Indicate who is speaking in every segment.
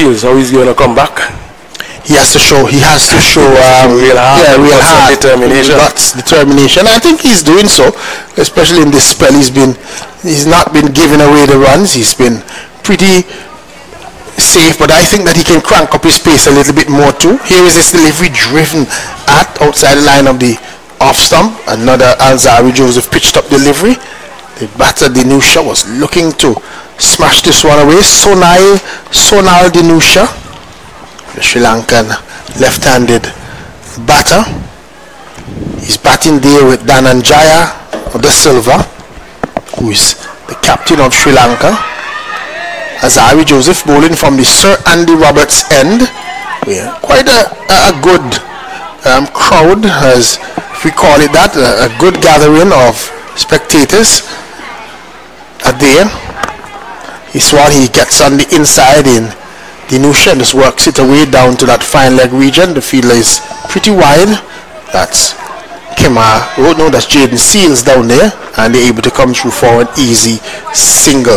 Speaker 1: feels how he's going to come back.
Speaker 2: He has to show
Speaker 1: real heart, determination.
Speaker 2: That's determination. I think he's doing so, especially in this spell. He's not been giving away the runs. He's been pretty safe, but I think that he can crank up his pace a little bit more too. Here is this delivery driven at outside the line of the off stump. Another Alzarri Joseph pitched up delivery. The batter Dinusha was looking to smash this one away. Sonal Dinusha, the Sri Lankan left-handed batter. He's batting there with Dhananjaya de Silva, who is the captain of Sri Lanka. Alzarri Joseph bowling from the Sir Andy Roberts end. Yeah, quite a good crowd, as if we call it that, a good gathering of spectators are there. This one he gets on the inside in Dinusha and just works it away down to that fine leg region. The fielder is pretty wide. That's Kemar Road, no, that's Jaden Seals down there, and they're able to come through for an easy single.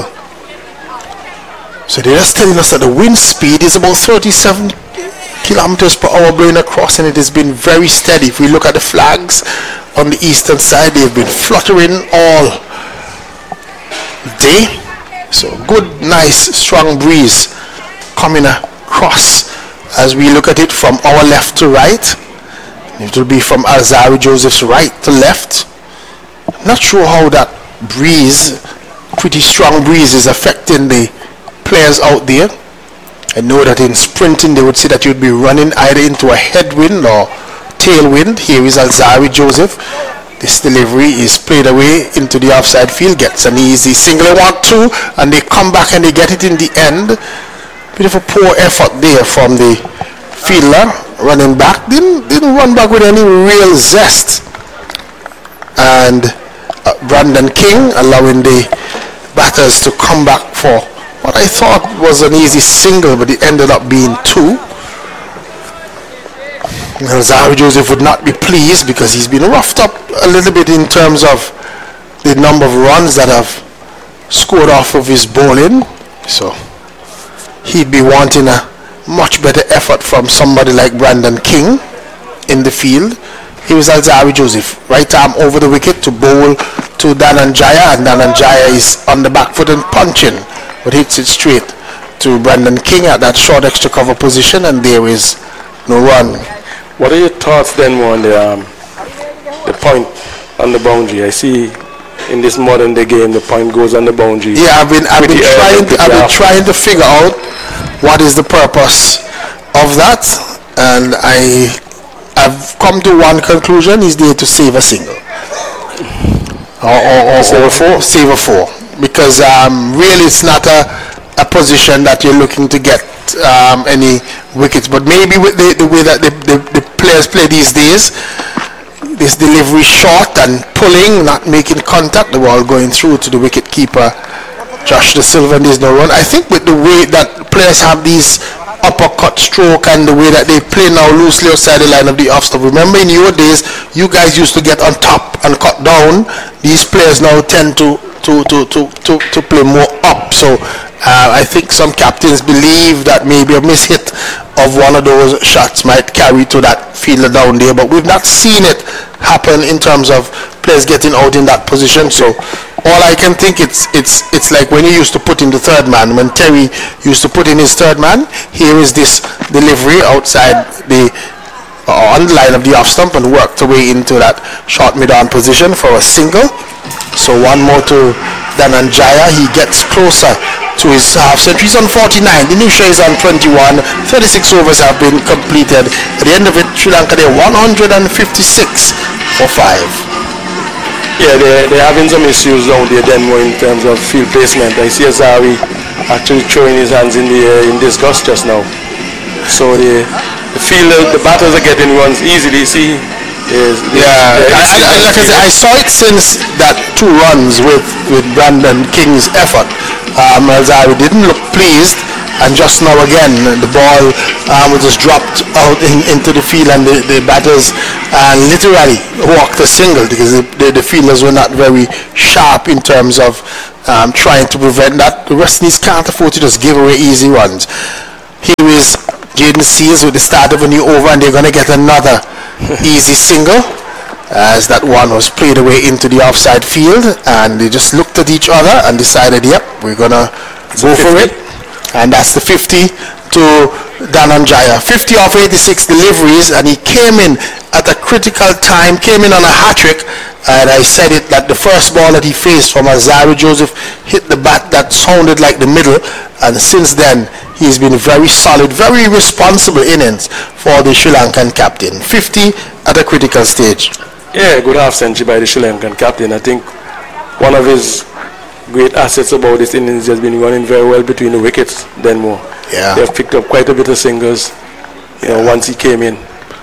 Speaker 2: So they're just telling us that the wind speed is about 37 kilometers per hour blowing across, and it has been very steady. If we look at the flags on the eastern side, they've been fluttering all day. So good, nice, strong breeze coming across as we look at it from our left to right. It will be from Alzarri Joseph's right to left. I'm not sure how that breeze, pretty strong breeze, is affecting the players out there. I know that in sprinting they would say that you'd be running either into a headwind or tailwind. Here is Alzarri Joseph. This delivery is played away into the offside field, gets an easy single, 1-2, and they come back and they get it in the end. Bit of a poor effort there from the fielder running back. Didn't run back with any real zest. And Brandon King allowing the batters to come back for what I thought was an easy single, but it ended up being 2. Alzarri Joseph would not be pleased because he's been roughed up a little bit in terms of the number of runs that have scored off of his bowling. So he'd be wanting a much better effort from somebody like Brandon King in the field. Here is Alzarri Joseph, right arm over the wicket to bowl to Dhananjaya, and Dhananjaya is on the back foot and punching, but hits it straight to Brandon King at that short extra cover position, and there is no run.
Speaker 1: What are your thoughts then on the point on the boundary? I see in this modern day game the point goes on the boundary.
Speaker 2: Yeah, I've been trying to figure out what is the purpose of that, and I've come to one conclusion: he's there to save a single or save a four, because really it's not a position that you're looking to get any wickets. But maybe with the way that the players play these days, this delivery short and pulling, not making contact, the ball going through to the wicket keeper Josh De Silva, and there's no run. I think with the way that players have these uppercut stroke and the way that they play now loosely outside the line of the off stump. Remember in your days, you guys used to get on top and cut down. These players now tend to play more up. So I think some captains believe that maybe a mishit of one of those shots might carry to that fielder down there, but we've not seen it happen in terms of players getting out in that position. So all I can think, it's like when you used to put in the third man, when Terry used to put in his third man. Here is this delivery outside the on the line of the off stump and worked away into that short mid-on position for a single. So one more to Dhananjaya. He gets closer to his half century. He's on 49. Dinusha is on 21. 36 overs have been completed. At the end of it, Sri Lanka, they're 156 for 5.
Speaker 1: Yeah, they're having some issues down there then more in terms of field placement. I see Alzarri actually throwing his hands in the air in disgust just now. So the fielder, the batters are getting runs easily. See,
Speaker 2: I saw it since that 2 runs with Brandon King's effort. Alzarri didn't look pleased, and just now again the ball was just dropped out into the field, and the batters literally walked a single because the fielders were not very sharp in terms of trying to prevent that. The West Indies can't afford to just give away easy runs. Here is Jayden Seales with the start of a new over, and they're going to get another easy single as that one was played away into the offside field, and they just looked at each other and decided, yep, we're going to go for it. And that's the 50 to Dhananjaya. 50 off 86 deliveries, and he came in at a critical time, came in on a hat-trick, and I said it that the first ball that he faced from Azari Joseph hit the bat that sounded like the middle, and since then he's been very solid, very responsible innings for the Sri Lankan captain. 50 at a critical stage.
Speaker 1: Yeah, good half century by the Sri Lankan captain. I think one of his great assets about this innings has been running very well between the wickets. Denmore.
Speaker 2: Yeah,
Speaker 1: they've picked up quite a bit of singles. Once he came in.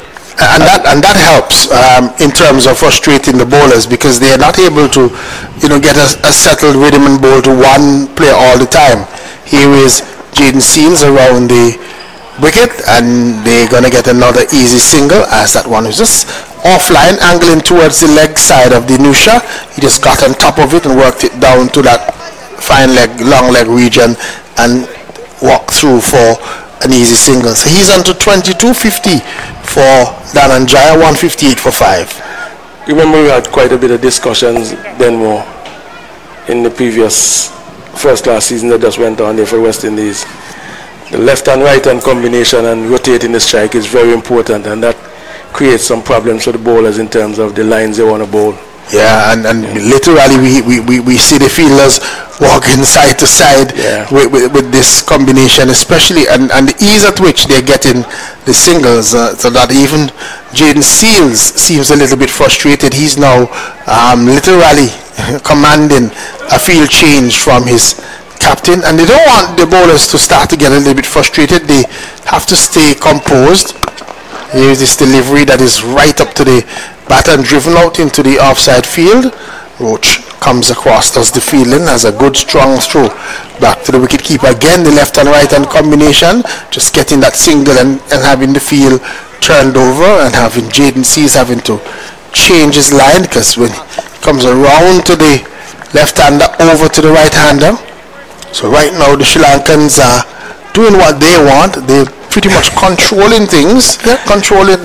Speaker 2: And that helps in terms of frustrating the bowlers, because they are not able to, get a settled rhythm and bowl to one player all the time. Here is Jayden Seales around the wicket, and they're going to get another easy single as that one is just offline, angling towards the leg side of the Nusha. He just got on top of it and worked it down to that fine leg, long leg region, and walked through for an easy single. So he's on to 22.50 for Dhananjaya, 158 for 5.
Speaker 1: Remember, we had quite a bit of discussions then more in the previous first-class season that just went on there for West Indies. The left and right hand combination and rotating the strike is very important, and that creates some problems for the bowlers in terms of the lines they want to bowl.
Speaker 2: Yeah, and literally we see the fielders walking side to side with this combination, especially, and the ease at which they're getting the singles, so that even Jayden Seales seems a little bit frustrated. He's now literally commanding a field change from his captain, and they don't want the bowlers to start to get a little bit frustrated. They have to stay composed. Here's this delivery that is right up to the bat and driven out into the offside field. Roach comes across, does the fielding, has a good strong throw back to the wicket keeper. Again, the left and right hand combination, just getting that single and having the field turned over, and having Jayden Seales having to change his line, because when he comes around to the left hander over to the right hander. So right now the Sri Lankans are doing what they want. They're pretty much controlling things, controlling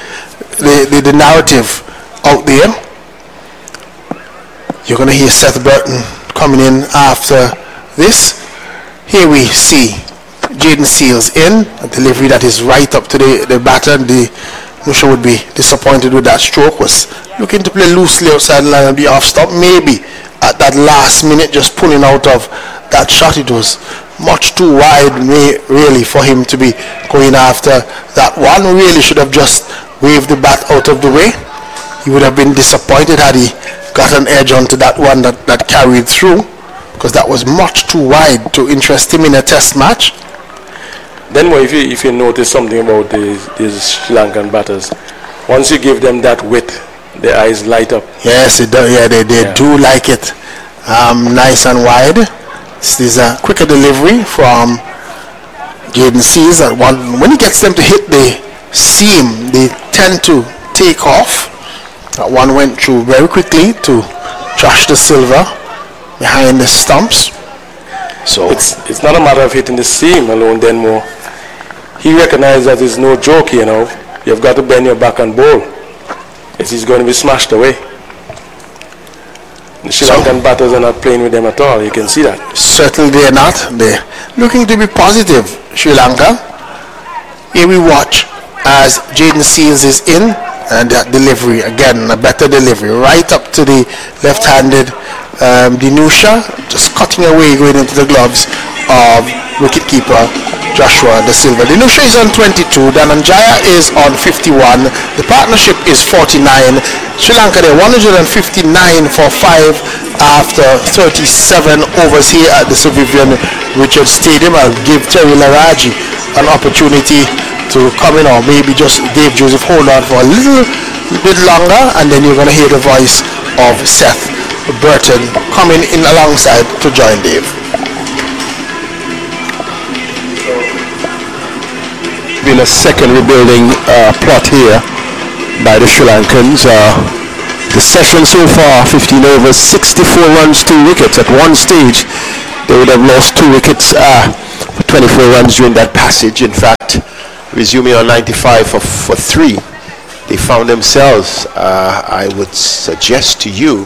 Speaker 2: the narrative out there. You're going to hear Seth Burton coming in after this. Here we see Jayden Seales in a delivery that is right up to the batter. The Nusha would be disappointed with that stroke. Was looking to play loosely outside the line and be off stop. Maybe at that last minute, just pulling out of that shot. It was much too wide, really, for him to be going after that one. Really should have just waved the bat out of the way. He would have been disappointed had he got an edge onto that one that carried through, because that was much too wide to interest him in a test match.
Speaker 1: Then if you notice something about these Sri Lankan batters, once you give them that width, their eyes light up.
Speaker 2: Yes, it does. Yeah, they do like it nice and wide. This is a quicker delivery from Jayden Seales. When he gets them to hit the seam, they tend to take off. That one went through very quickly to Josh Da Silva behind the stumps. So
Speaker 1: it's not a matter of hitting the seam alone, Denmore. He recognized that it's no joke, You've got to bend your back and bowl, as he's going to be smashed away. The Sri Lankan batters are not playing with them at all. You can see that.
Speaker 2: Certainly they're not. They're looking to be positive, Sri Lanka. Here we watch as Jayden Seales is in, and that delivery, again, a better delivery, right up to the left-handed Dinusha, just cutting away, going into the gloves of wicketkeeper Joshua Da Silva. Dinusha is on 22, Dhananjaya is on 51, the partnership is 49. Sri Lanka, they're 159 for 5 after 37 overs here at the Sir Vivian Richards Stadium. I'll give Terry Laraji an opportunity to come in, or maybe just Dave Joseph hold on for a little bit longer, and then you're going to hear the voice of Seth Burton coming in alongside to join Dave.
Speaker 3: Been a second rebuilding plot here by the Sri Lankans. The session so far, 15 overs, 64 runs, 2 wickets. At one stage, they would have lost 2 wickets for 24 runs during that passage. In fact, resuming on 95 for 3. They found themselves, I would suggest to you,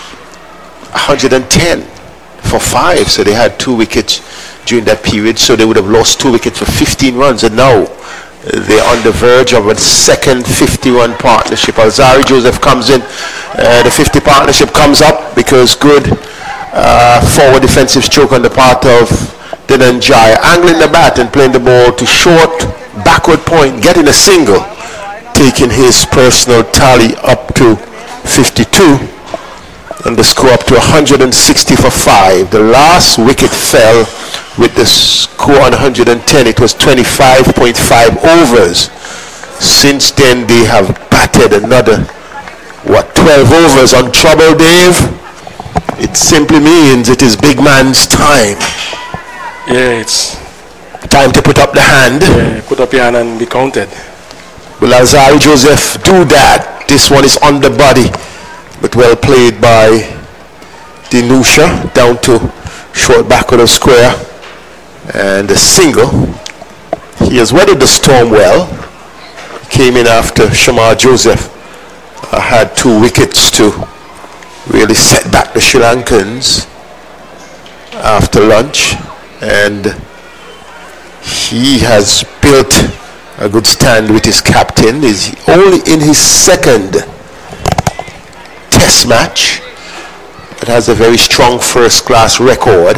Speaker 3: 110 for 5. So they had 2 wickets during that period. So they would have lost 2 wickets for 15 runs. And now they're on the verge of a second 50-run partnership. Alzarri Joseph comes in. The 50 partnership comes up because good forward defensive stroke on the part of Dhananjaya. Angling the bat and playing the ball to short backward point, getting a single, taking his personal tally up to 52. And the score up to 160 for 5. The last wicket fell with the score on 110. It was 25.5 overs. Since then they have batted another 12 overs on trouble, Dave. It simply means it is big man's time.
Speaker 1: Yeah, it's
Speaker 3: time to put up the hand.
Speaker 1: Yeah, put up your hand and be counted.
Speaker 3: Will Alzarri Joseph do that? This one is on the body, but well played by Dinusha down to short backward of square, and a single. He has weathered the storm well. Came in after Shamar Joseph had 2 wickets to really set back the Sri Lankans after lunch, and he has built a good stand with his captain. Is only in his second test match, but has a very strong first-class record.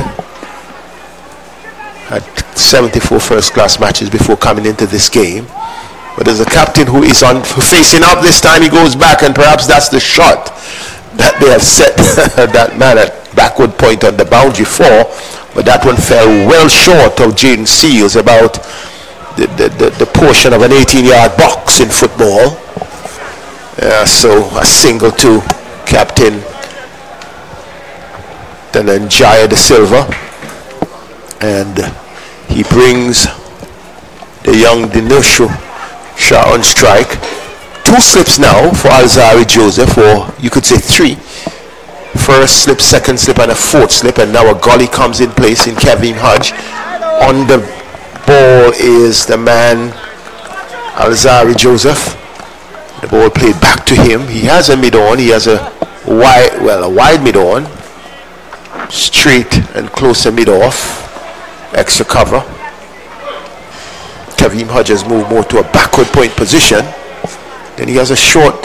Speaker 3: Had 74 first-class matches before coming into this game. But as a captain who is on facing up this time, he goes back, and perhaps that's the shot that they have set that man at backward point on the boundary for. But that one fell well short of Jaden Seals, about the portion of an 18-yard box in football. So a single to Captain Dhananjaya De Silva, and he brings the young Dinusha Shah on strike. 2 slips now for Alzarri Joseph, or you could say 3. First slip, second slip, and a 4th slip, and now a gully comes in place in Kevin Hodge. On the ball is the man Alzarri Joseph. The ball played back to him. He has a mid-on. He has a wide mid-on, straight and closer mid-off, extra cover. Kevin Hodge has moved more to a backward point position. Then he has a short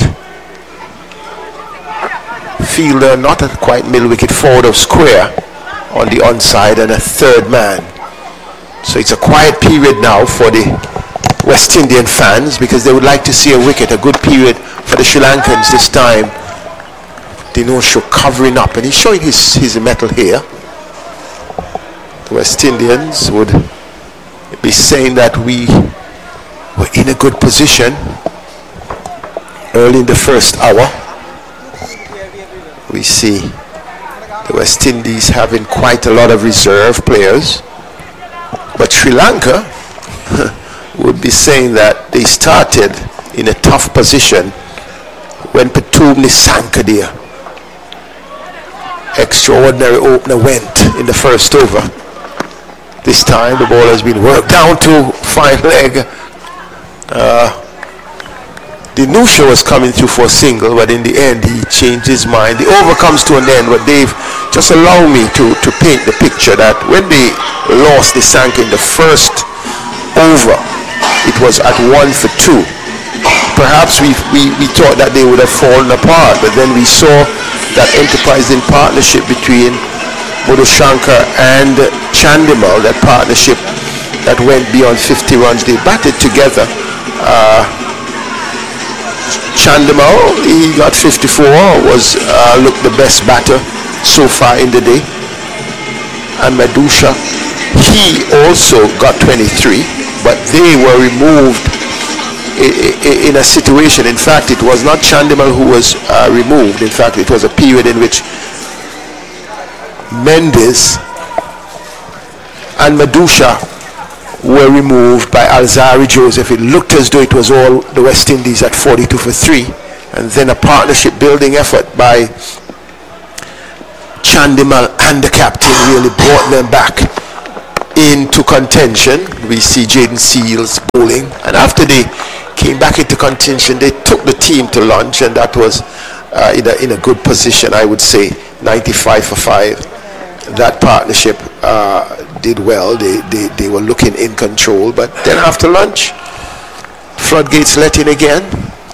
Speaker 3: fielder, not at quite middle wicket, forward of square on the onside, and a 3rd man. So it's a quiet period now for the West Indian fans, because they would like to see a wicket. A good period for the Sri Lankans this time. Dinusha covering up, and he's showing his metal here. The West Indians would be saying that we were in a good position early in the first hour. We see the West Indies having quite a lot of reserve players, but Sri Lanka would be saying that they started in a tough position when Pathum Nissanka, extraordinary opener, went in the first over. This time the ball has been worked down to fine leg. Dinusha was coming through for a single, but in the end he changed his mind. The over comes to an end, but Dave, just allow me to paint the picture that when they lost Nissanka in the first over, it was at 1 for 2. Perhaps we thought that they would have fallen apart, but then we saw that enterprising partnership between Madhushankar and Chandimal, that partnership that went beyond 50 runs. They batted together. Chandimal, he got 54, was looked the best batter so far in the day. And Madhusha, he also got 23, but they were removed in a situation. In fact, it was not Chandimal who was removed. In fact, it was a period in which Mendes and Madhusha were removed by Alzarri Joseph. It looked as though it was all the West Indies at 42 for 3, and then a partnership building effort by Chandimal and the captain really brought them back into contention. We see Jaden Seals bowling, and after they came back into contention, they took the team to lunch, and that was in a good position, I would say. 95 for 5. That partnership did well. They were looking in control, but then after lunch, floodgates let in again.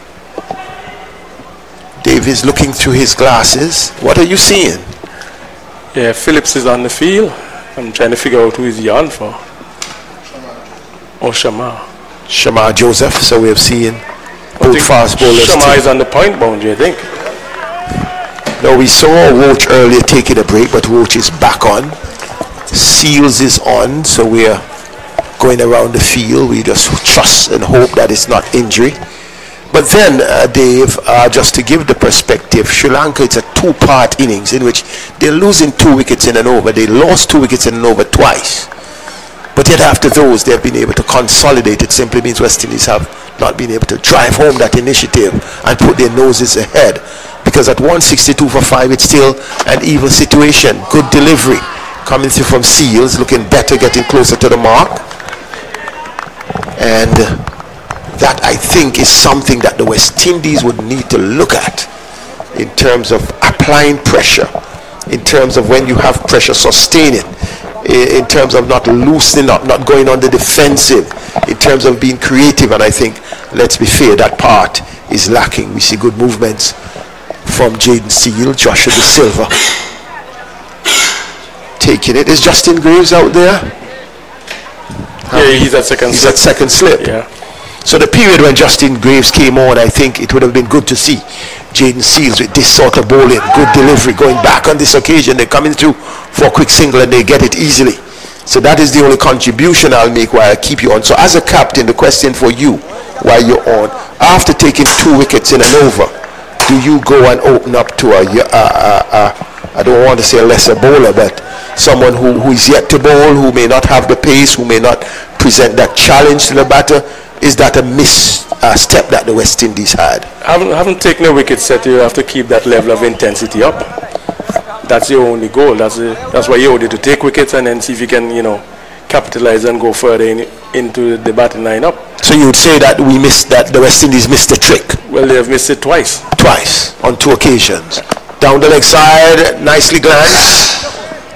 Speaker 3: Davies looking through his glasses. What are you seeing?
Speaker 1: Yeah, Phillips is on the field. I'm trying to figure out who is he on for. Oh, Shamar
Speaker 3: Joseph. So we have seen both fast bowlers.
Speaker 1: Shamar is on the point boundary, I think.
Speaker 3: No, we saw Roach earlier taking a break, but Roach is back on. Seals is on, so we are going around the field. We just trust and hope that it's not injury. But then, Dave, just to give the perspective, Sri Lanka, it's a two-part innings in which they're losing 2 wickets in an over. They lost 2 wickets in an over twice. But yet after those, they've been able to consolidate. It simply means West Indies have not been able to drive home that initiative and put their noses ahead. Because at 162 for 5, it's still an even situation. Good delivery coming through from Seals, looking better, getting closer to the mark. And that, I think, is something that the West Indies would need to look at in terms of applying pressure, in terms of when you have pressure, sustaining, in terms of not loosening up, not going on the defensive, in terms of being creative. And I think, let's be fair, that part is lacking. We see good movements from Jaden Seal, Joshua De Silva taking it. Is Justin Graves out there?
Speaker 1: Yeah, he's at second slip.
Speaker 3: He's at second slip.
Speaker 1: Yeah.
Speaker 3: So the period when Justin Graves came on, I think it would have been good to see Jaden Seals with this sort of bowling, good delivery, going back on this occasion. They're coming through for a quick single and they get it easily. So that is the only contribution I'll make while I keep you on. So as a captain, the question for you while you're on, after taking 2 wickets in an over, do you go and open up to I don't want to say a lesser bowler, but someone who is yet to bowl, who may not have the pace, who may not present that challenge to the batter? Is that a misstep that the West Indies had?
Speaker 1: Haven't taken a wicket set. You have to keep that level of intensity up. That's your only goal. That's why you're ordered to take wickets and then see if you can, capitalize and go further into the batting lineup.
Speaker 3: So you would say that the West Indies missed the trick?
Speaker 1: Well, they have missed it twice.
Speaker 3: Twice, on 2 occasions. Down the leg side, nicely glanced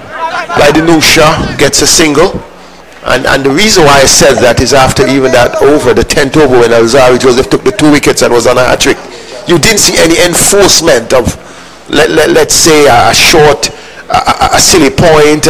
Speaker 3: by Dinusha, gets a single. And the reason why I said that is after even that over, the 10th over, when Alzarri Joseph took the 2 wickets and was on a hat-trick, you didn't see any enforcement of, let's say, a short, a silly point,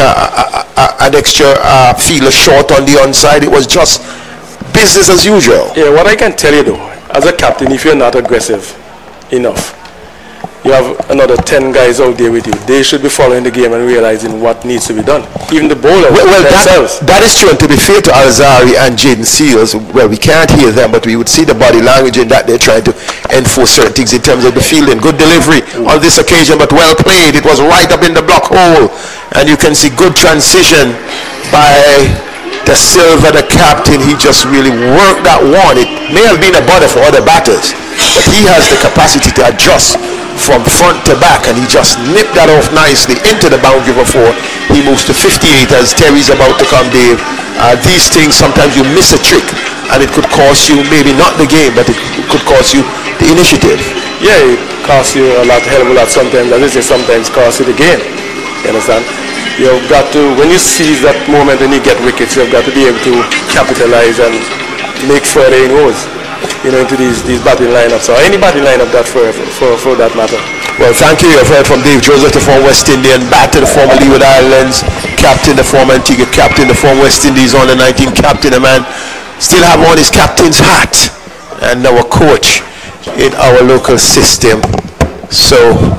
Speaker 3: an extra fielder short on the onside. It was just business as usual.
Speaker 1: Yeah, what I can tell you though, as a captain, if you're not aggressive enough, you have another 10 guys out there with you. They should be following the game and realizing what needs to be done. Even the bowlers themselves.
Speaker 3: That is true. And to be fair to Alzarri and Jaden Seals, well, we can't hear them, but we would see the body language in that they're trying to enforce certain things in terms of the fielding. Good delivery on this occasion, but well played. It was right up in the block hole. And you can see good transition by De Silva, the captain. He just really worked that one. It may have been a bother for other batters, but he has the capacity to adjust from front to back, and he just nipped that off nicely into the boundary for 4. He moves to 58 as Terry's about to come, Dave. These things, sometimes you miss a trick and it could cost you maybe not the game, but it could cost you the initiative.
Speaker 1: Yeah, it costs you a hell of a lot sometimes. As I say, sometimes costs you the game. You understand? You've got to, when you seize that moment and you get wickets, you've got to be able to capitalize and make further inroads, into these batting lineups, or any batting lineup that for that matter.
Speaker 3: Well, thank you. You've heard from Dave Joseph, the former West Indian batter, the former Leeward Islands captain, the former Antigua captain, the former West Indies under 19 captain. A man still have on his captain's hat, and our coach in our local system. So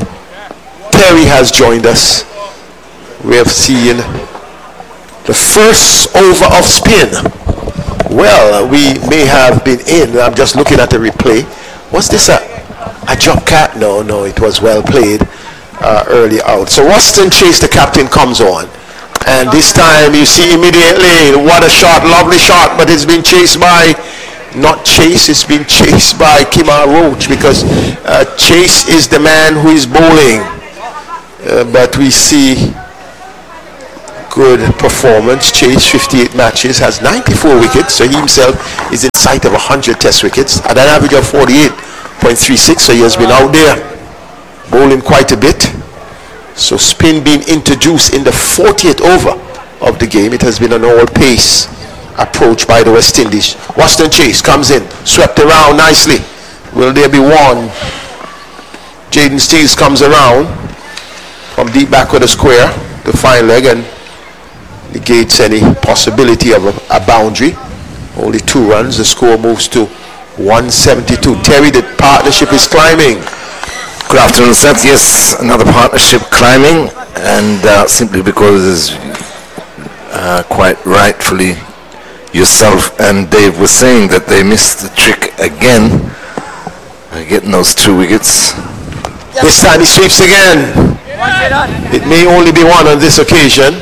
Speaker 3: Terry has joined us. We have seen the first over of spin. Well, we may have been in. I'm just looking at the replay. Was this a drop cat? No, it was well played early out. So Ruston Chase, the captain, comes on. And this time you see immediately, what a shot, lovely shot, but it's been chased by, not Chase, it's been chased by Kemar Roach, because Chase is the man who is bowling. But we see good performance. Chase 58 matches, has 94 wickets, so he himself is in sight of 100 test wickets at an average of 48.36, so he has been out there bowling quite a bit. So spin being introduced in the 40th over of the game. It has been an all-pace approach by the West Indies. Waston Chase comes in, swept around nicely. Will there be one? Jaden Steels comes around from deep back of the square, the fine leg, and negates any possibility of a boundary. Only 2 runs. The score moves to 172. Terry, the partnership is climbing.
Speaker 4: Good afternoon, Seth. Yes, another partnership climbing, and simply because, quite rightfully, yourself and Dave were saying that they missed the trick again, getting those 2 wickets.
Speaker 3: This time he sweeps again. It may only be one on this occasion.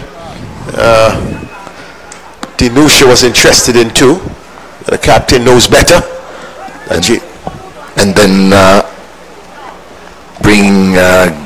Speaker 3: Dinusha was interested in 2. The captain knows better.
Speaker 4: And then bringing